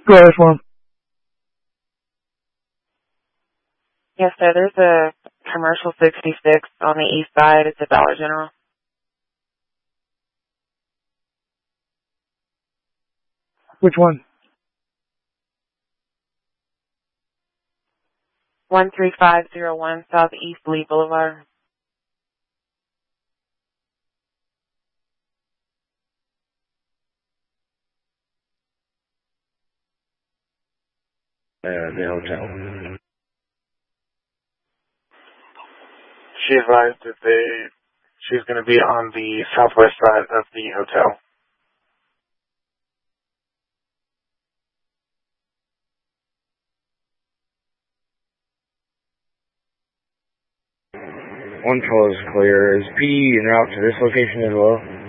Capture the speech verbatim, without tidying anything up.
Go ahead, Form. Yes, sir. There's a commercial sixty-six on the east side. It's a Dollar General. Which one? one three five zero one Southeast Lee Boulevard. Uh, the hotel. She advised that they, she's going to be on the southwest side of the hotel. One twelve is clear. Is P en route to this location as well?